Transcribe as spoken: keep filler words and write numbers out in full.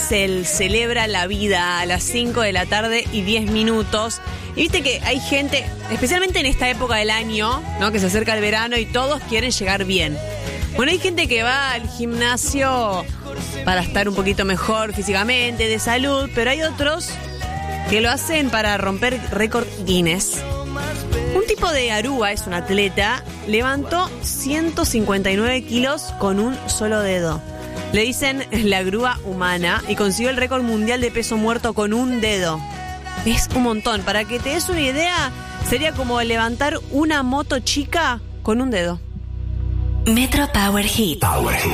el celebra la vida a las cinco de la tarde y diez minutos. Y viste que hay gente, especialmente en esta época del año, ¿no? Que se acerca el verano y todos quieren llegar bien. Bueno, hay gente que va al gimnasio para estar un poquito mejor físicamente, de salud, pero hay otros que lo hacen para romper récord Guinness. Un tipo de Aruba, es un atleta, levantó ciento cincuenta y nueve kilos con un solo dedo. Le dicen la grúa humana y consiguió el récord mundial de peso muerto con un dedo. Es un montón. Para que te des una idea, sería como levantar una moto chica con un dedo. Metro Power Hit. Power Hit.